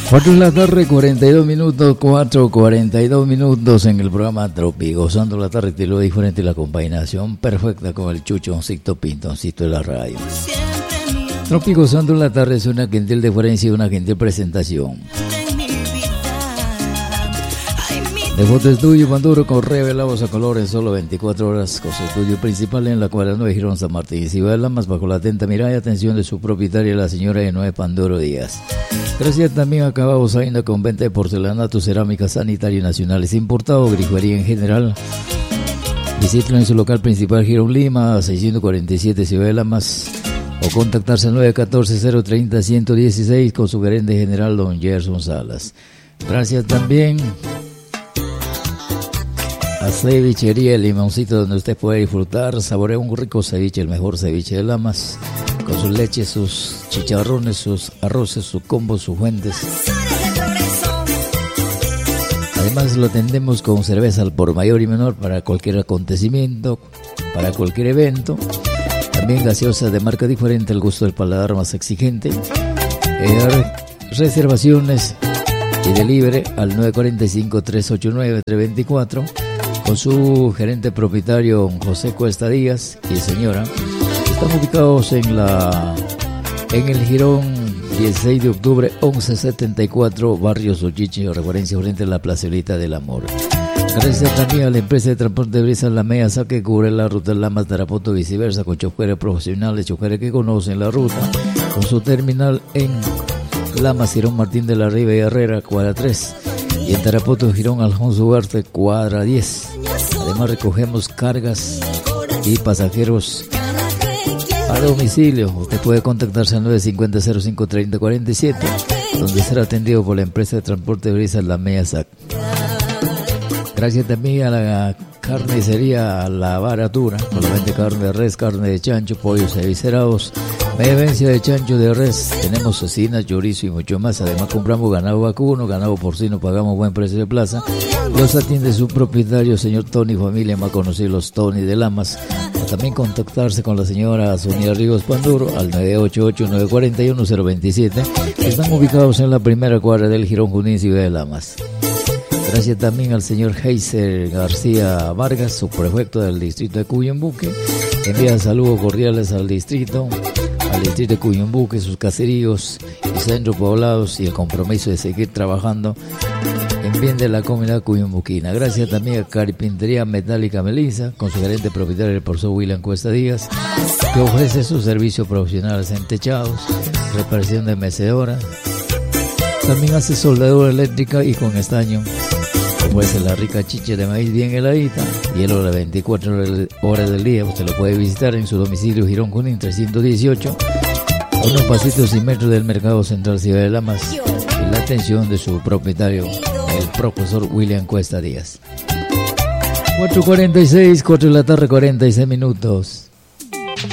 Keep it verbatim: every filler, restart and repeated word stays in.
cuatro de la tarde, cuarenta y dos minutos, cuatro, cuarenta y dos minutos en el programa Tropi, gozando la tarde, estilo diferente, la combinación perfecta con el chuchoncito pintoncito de la radio. Tropi, gozando la tarde es una gentil diferencia y una gentil presentación. De Foto Estudio Panduro con revelados a color en solo veinticuatro horas, con su estudio principal en la cuadra nueve Girón San Martín y Ciudad de Lamas, bajo la atenta mirada y atención de su propietaria, la señora Enoe Panduro Díaz. Gracias también a Cabao Zaina con venta de porcelanato, cerámica sanitaria y nacionales importado, grifería en general. Visítalo en su local principal Girón Lima, seiscientos cuarenta y siete Ciudad de Lamas, o contactarse al nueve uno cuatro, cero tres cero, uno uno uno seis con su gerente general don Gerson Salas. Gracias también a Cevichería El Limoncito, donde usted puede disfrutar, saborear un rico ceviche, el mejor ceviche de Lamas, con sus leches, sus chicharrones, sus arroces, sus combos, sus fuentes. Además lo atendemos con cerveza al por mayor y menor para cualquier acontecimiento, para cualquier evento. También gaseosa de marca diferente, el gusto del paladar más exigente. Eh, reservaciones y delivery al nueve cuatro cinco, tres ocho nueve, tres dos cuatro con su gerente propietario José Cuesta Díaz y señora. Están ubicados en la en el Girón dieciséis de octubre once setenta y cuatro, barrio Sochichi, referencia frente a la Plazolita del Amor. Gracias también a la empresa de transporte de Brisa La Mesa, que cubre la ruta Lamas Tarapoto viceversa, con choferes profesionales, choferes que conocen la ruta, con su terminal en Lamas Girón Martín de la Riva y Herrera, cuadra tres, y en Tarapoto Girón Alfonso Ugarte, cuadra diez. Además recogemos cargas y pasajeros a domicilio. Usted puede contactarse al nueve cinco cero, cero cinco tres cero cuatro siete, donde será atendido por la empresa de transporte de Brisa La Mesa. Gracias también a la carnicería La Baratura, solamente carne de res, carne de chancho, pollos eviscerados, media vencia de chancho de res. Tenemos cecinas, chorizo y mucho más. Además compramos ganado vacuno, ganado porcino, pagamos buen precio de plaza. Los atiende su propietario, señor Tony Familia, más conocido los Tony de Lamas. También contactarse con la señora Sonia Ríos Panduro al nueve ocho ocho, nueve cuatro uno, cero dos siete. Están ubicados en la primera cuadra del Girón Junín, Ciudad de Lamas. Gracias también al señor Heiser García Vargas, subprefecto del distrito de Cuyumbuque. Envía saludos cordiales al distrito, al distrito de Cuyumbuque, sus caseríos y centros poblados, y el compromiso de seguir trabajando en bien de la comunidad cuyumbuquina. Gracias también a Carpintería Metálica Melissa, con su gerente propietario, el profesor William Cuesta Díaz, que ofrece sus servicios profesionales en techados, reparación de mecedoras. También hace soldadura eléctrica y con estaño. Ofrece la rica chicha de maíz bien heladita, hielo de veinticuatro horas del día. Usted lo puede visitar en su domicilio Girón Junín trescientos dieciocho, a unos pasitos y metros del Mercado Central Ciudad de Lamas, y la atención de su propietario, el profesor William Cuesta Díaz. cuatro cuarenta y seis, cuatro de la tarde, cuarenta y seis minutos.